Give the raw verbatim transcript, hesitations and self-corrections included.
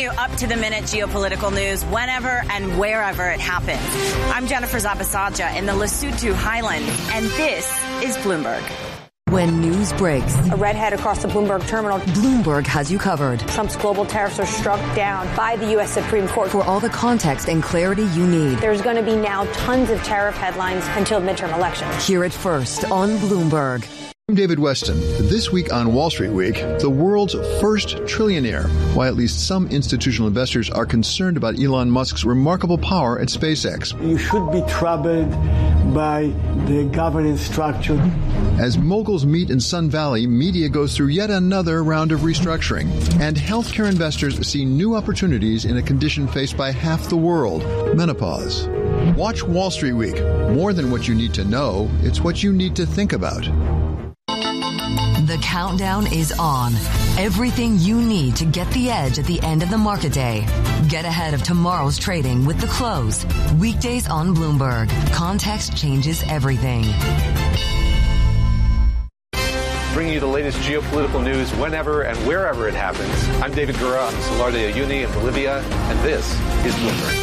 you up-to-the-minute geopolitical news whenever and wherever it happens. I'm Jennifer Zabasaja in the Lesotho Highlands, and this is Bloomberg. When news breaks, a redhead across the Bloomberg terminal. Bloomberg has you covered. Trump's global tariffs are struck down by the U S Supreme Court. For all the context and clarity you need. There's going to be now tons of tariff headlines until midterm elections. Hear it first on Bloomberg. I'm David Weston. This week on Wall Street Week, the world's first trillionaire. Why at least some institutional investors are concerned about Elon Musk's remarkable power at SpaceX. You should be troubled by the governance structure. As moguls meet in Sun Valley, media goes through yet another round of restructuring. And healthcare investors see new opportunities in a condition faced by half the world, menopause. Watch Wall Street Week. More than what you need to know, it's what you need to think about. The countdown is on. Everything you need to get the edge at the end of the market day. Get ahead of tomorrow's trading with The Close. Weekdays on Bloomberg. Context changes everything. Bringing you the latest geopolitical news whenever and wherever it happens. I'm David Gura. I'm Salar de Uyuni in Bolivia, and this is Bloomberg.